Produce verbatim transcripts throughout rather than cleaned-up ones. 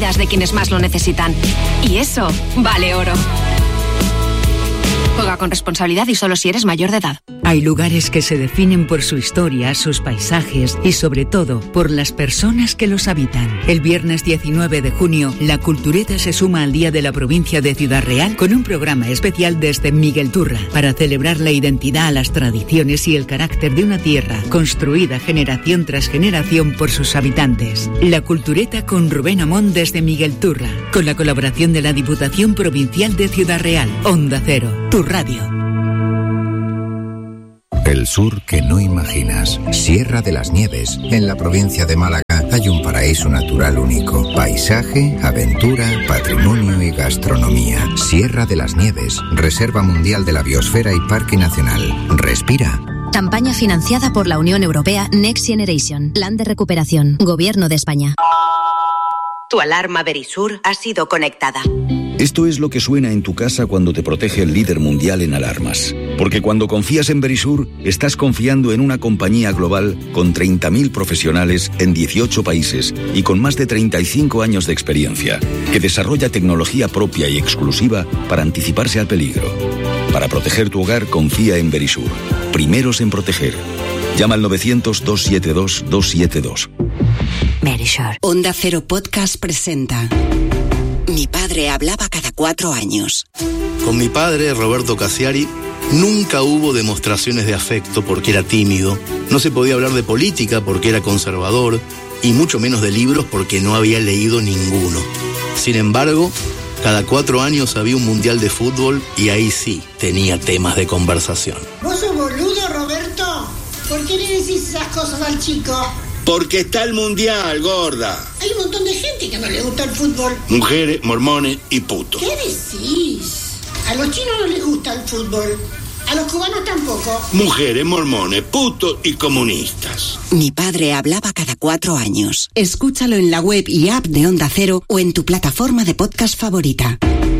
vidas de quienes más lo necesitan. Y eso vale oro. Juega con responsabilidad y solo si eres mayor de edad. Hay lugares que se definen por su historia, sus paisajes y sobre todo por las personas que los habitan. El viernes diecinueve de junio, la Cultureta se suma al Día de la Provincia de Ciudad Real con un programa especial desde Miguelturra para celebrar la identidad, las tradiciones y el carácter de una tierra construida generación tras generación por sus habitantes. La Cultureta con Rubén Amón desde Miguelturra, con la colaboración de la Diputación Provincial de Ciudad Real. Onda Cero, tu radio. El sur que no imaginas. Sierra de las Nieves. En la provincia de Málaga hay un paraíso natural único. Paisaje, aventura, patrimonio y gastronomía. Sierra de las Nieves. Reserva Mundial de la Biosfera y Parque Nacional. Respira. Campaña financiada por la Unión Europea Next Generation. Plan de recuperación. Gobierno de España. Tu alarma Verisur ha sido conectada. Esto es lo que suena en tu casa cuando te protege el líder mundial en alarmas. Porque cuando confías en Verisur, estás confiando en una compañía global con treinta mil profesionales en dieciocho países y con más de treinta y cinco años de experiencia, que desarrolla tecnología propia y exclusiva para anticiparse al peligro. Para proteger tu hogar, confía en Verisur. Primeros en proteger. Llama al novecientos, doscientos setenta y dos, doscientos setenta y dos. Verisur. Onda Cero Podcast presenta Mi padre hablaba cada cuatro años. Con mi padre, Roberto Cassiari, nunca hubo demostraciones de afecto porque era tímido, no se podía hablar de política porque era conservador, y mucho menos de libros porque no había leído ninguno. Sin embargo, cada cuatro años había un mundial de fútbol y ahí sí tenía temas de conversación. ¿Vos sos boludo, Roberto? ¿Por qué le decís esas cosas al chico? Porque está el mundial, gorda. Hay un montón de gente que no le gusta el fútbol. Mujeres, mormones y putos. ¿Qué decís? A los chinos no les gusta el fútbol. A los cubanos tampoco. Mujeres, mormones, putos y comunistas. Mi padre hablaba cada cuatro años. Escúchalo en la web y app de Onda Cero o en tu plataforma de podcast favorita.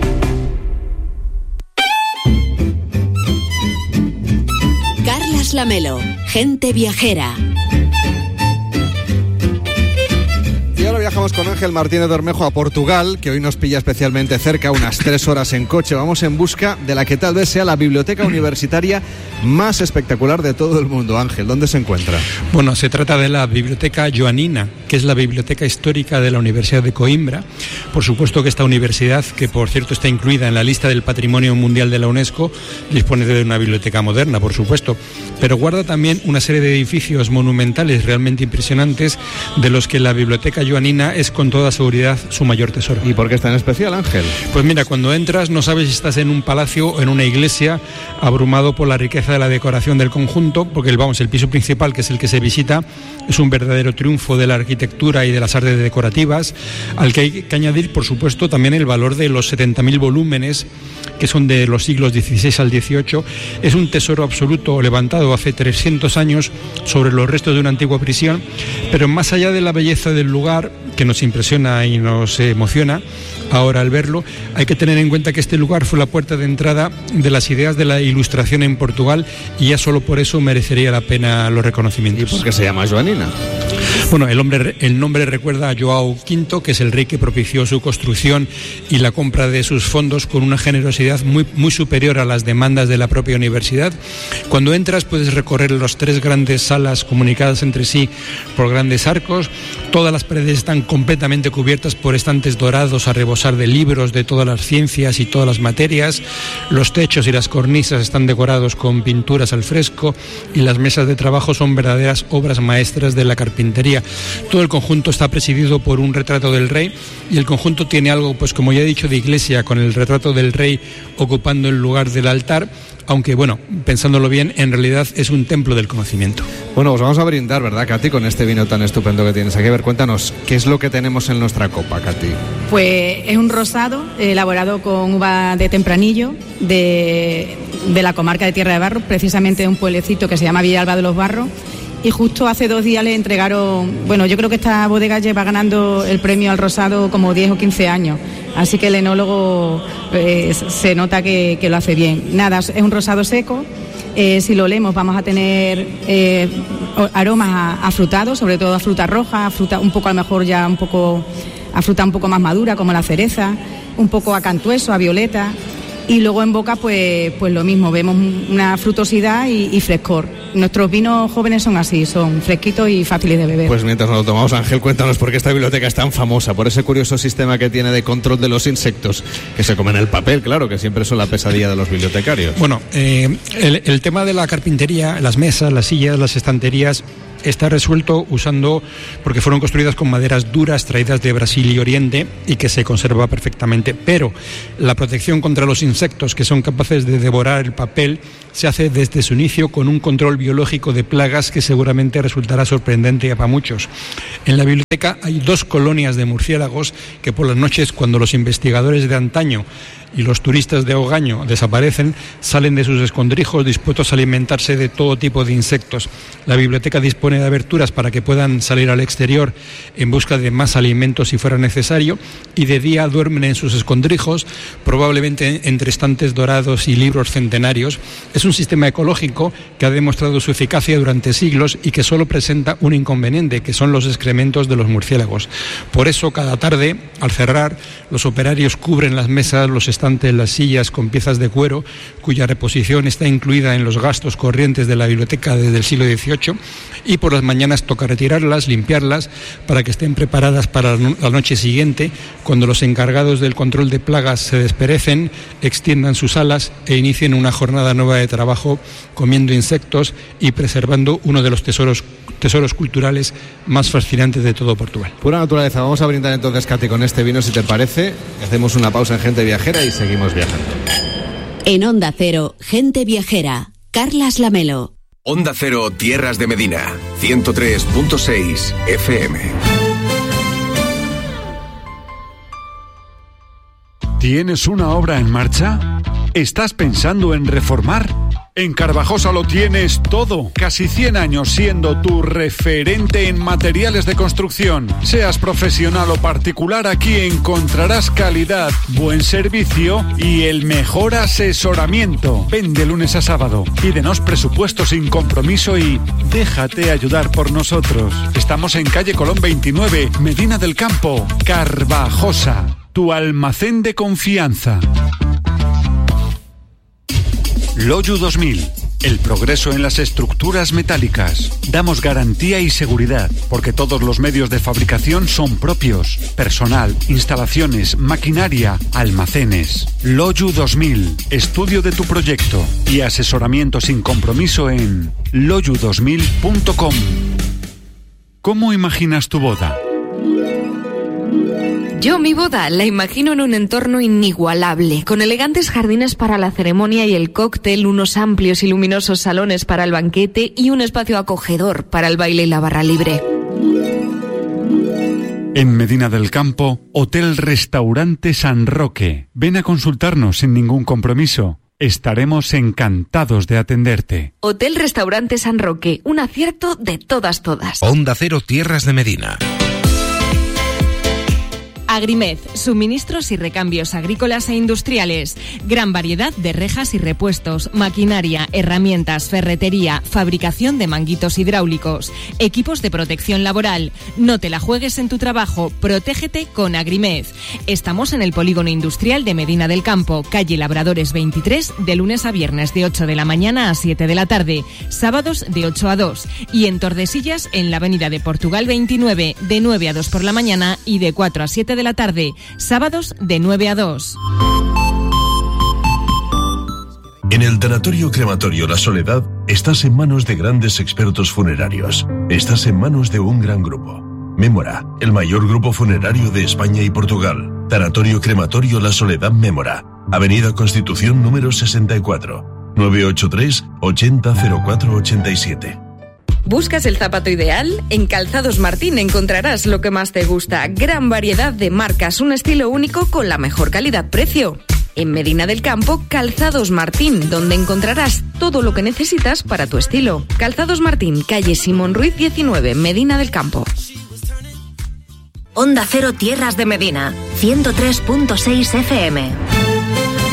Carlas Lamelo, gente viajera. Y ahora viajamos con Ángel Martínez Bermejo a Portugal, que hoy nos pilla especialmente cerca, unas tres horas en coche. Vamos en busca de la que tal vez sea la biblioteca universitaria más espectacular de todo el mundo. Ángel, ¿dónde se encuentra? Bueno, se trata de la Biblioteca Joanina, que es la biblioteca histórica de la Universidad de Coimbra. Por supuesto que esta universidad, que por cierto está incluida en la lista del Patrimonio Mundial de la UNESCO, dispone de una biblioteca moderna, por supuesto, pero guarda también una serie de edificios monumentales realmente impresionantes, de los que la Biblioteca Joanina es con toda seguridad su mayor tesoro. ¿Y por qué es tan especial, Ángel? Pues mira, cuando entras no sabes si estás en un palacio o en una iglesia, abrumado por la riqueza de la decoración del conjunto, porque vamos, el piso principal, que es el que se visita, es un verdadero triunfo de la arquitectura y de las artes decorativas, al que hay que añadir, por supuesto, también el valor de los setenta mil volúmenes, que son de los siglos dieciséis al dieciocho. Es un tesoro absoluto levantado hace trescientos años sobre los restos de una antigua prisión, pero más allá de la belleza del lugar, que nos impresiona y nos emociona ahora al verlo, hay que tener en cuenta que este lugar fue la puerta de entrada de las ideas de la Ilustración en Portugal, y ya solo por eso merecería la pena los reconocimientos. ¿Y por qué se llama Joanina? Bueno, el, hombre, el nombre recuerda a João quinto, que es el rey que propició su construcción y la compra de sus fondos con una generosidad muy, muy superior a las demandas de la propia universidad. Cuando entras puedes recorrer las tres grandes salas comunicadas entre sí por grandes arcos. Todas las paredes están completamente cubiertas por estantes dorados a rebosar de libros de todas las ciencias y todas las materias. Los techos y las cornisas están decorados con pinturas al fresco y las mesas de trabajo son verdaderas obras maestras de la carpintería. Todo el conjunto está presidido por un retrato del rey, y el conjunto tiene algo, pues como ya he dicho, de iglesia, con el retrato del rey ocupando el lugar del altar, aunque bueno, pensándolo bien, en realidad es un templo del conocimiento. Bueno, pues vamos a brindar, ¿verdad, Katy, con este vino tan estupendo que tienes aquí? A ver, cuéntanos, ¿qué es lo que tenemos en nuestra copa, Katy? Pues es un rosado elaborado con uva de tempranillo de, de la comarca de Tierra de Barros, precisamente de un pueblecito que se llama Villalba de los Barros. Y justo hace dos días le entregaron, bueno, yo creo que esta bodega lleva ganando el premio al rosado como diez o quince años, así que el enólogo eh, se nota que, que lo hace bien. Nada, es un rosado seco, eh, si lo olemos vamos a tener eh, aromas afrutados, sobre todo a fruta roja, a fruta un poco a lo mejor ya un poco a fruta un poco más madura, como la cereza, un poco a cantueso, a violeta. Y luego en boca, pues, pues lo mismo, vemos una frutosidad y, y frescor. Nuestros vinos jóvenes son así, son fresquitos y fáciles de beber. Pues mientras nos lo tomamos, Ángel, cuéntanos por qué esta biblioteca es tan famosa, por ese curioso sistema que tiene de control de los insectos, que se comen el papel, claro, que siempre son la pesadilla de los bibliotecarios. Bueno, eh, el, el tema de la carpintería, las mesas, las sillas, las estanterías, está resuelto usando, porque fueron construidas con maderas duras traídas de Brasil y Oriente y que se conserva perfectamente, pero la protección contra los insectos que son capaces de devorar el papel se hace desde su inicio con un control biológico de plagas que seguramente resultará sorprendente para muchos. En la biblioteca hay dos colonias de murciélagos que por las noches, cuando los investigadores de antaño y los turistas de Ogaño desaparecen, salen de sus escondrijos dispuestos a alimentarse de todo tipo de insectos. La biblioteca dispone de aberturas para que puedan salir al exterior en busca de más alimentos si fuera necesario, y de día duermen en sus escondrijos, probablemente entre estantes dorados y libros centenarios. Es un sistema ecológico que ha demostrado su eficacia durante siglos y que solo presenta un inconveniente, que son los excrementos de los murciélagos. Por eso, cada tarde, al cerrar, los operarios cubren las mesas, los estantes, las sillas con piezas de cuero, cuya reposición está incluida en los gastos corrientes de la biblioteca desde el siglo dieciocho, y por las mañanas toca retirarlas, limpiarlas, para que estén preparadas para la noche siguiente, cuando los encargados del control de plagas se desperecen, extiendan sus alas e inicien una jornada nueva de trabajo, comiendo insectos y preservando uno de los tesoros tesoros culturales más fascinantes de todo Portugal. Pura naturaleza. Vamos a brindar entonces, Katy, con este vino, si te parece. Hacemos una pausa en Gente Viajera y seguimos viajando. En Onda Cero, Gente Viajera, Carlas Lamelo. Onda Cero, Tierras de Medina, ciento tres punto seis F M. ¿Tienes una obra en marcha? ¿Estás pensando en reformar? En Carvajosa lo tienes todo. Casi cien años siendo tu referente en materiales de construcción. Seas profesional o particular, aquí encontrarás calidad, buen servicio y el mejor asesoramiento. Ven de lunes a sábado. Pídenos presupuesto sin compromiso y déjate ayudar por nosotros. Estamos en calle Colón veintinueve, Medina del Campo. Carvajosa, tu almacén de confianza. Loyu dos mil, el progreso en las estructuras metálicas. Damos garantía y seguridad, porque todos los medios de fabricación son propios. Personal, instalaciones, maquinaria, almacenes. Loyu dos mil, estudio de tu proyecto y asesoramiento sin compromiso en loyu dos mil punto com. ¿Cómo imaginas tu boda? Yo mi boda la imagino en un entorno inigualable, con elegantes jardines para la ceremonia y el cóctel, unos amplios y luminosos salones para el banquete y un espacio acogedor para el baile y la barra libre. En Medina del Campo, Hotel Restaurante San Roque. Ven a consultarnos sin ningún compromiso. Estaremos encantados de atenderte. Hotel Restaurante San Roque, un acierto de todas todas. Onda Cero, Tierras de Medina. Agrimez, suministros y recambios agrícolas e industriales. Gran variedad de rejas y repuestos, maquinaria, herramientas, ferretería, fabricación de manguitos hidráulicos, equipos de protección laboral. No te la juegues en tu trabajo, protégete con Agrimez. Estamos en el Polígono Industrial de Medina del Campo, calle Labradores veintitrés, de lunes a viernes de ocho de la mañana a siete de la tarde, sábados de ocho a dos, y en Tordesillas en la avenida de Portugal veintinueve, de nueve a dos por la mañana y de cuatro a siete de la tarde, sábados de nueve a dos. En el Tanatorio Crematorio La Soledad estás en manos de grandes expertos funerarios. Estás en manos de un gran grupo. Mémora, el mayor grupo funerario de España y Portugal. Tanatorio Crematorio La Soledad Mémora, Avenida Constitución número sesenta y cuatro, nueve ocho tres, ochenta, cero cuatro ochenta y siete. ¿Buscas el zapato ideal? En Calzados Martín encontrarás lo que más te gusta. Gran variedad de marcas, un estilo único con la mejor calidad-precio. En Medina del Campo, Calzados Martín, donde encontrarás todo lo que necesitas para tu estilo. Calzados Martín, calle Simón Ruiz diecinueve, Medina del Campo. Onda Cero, Tierras de Medina, ciento tres punto seis F M.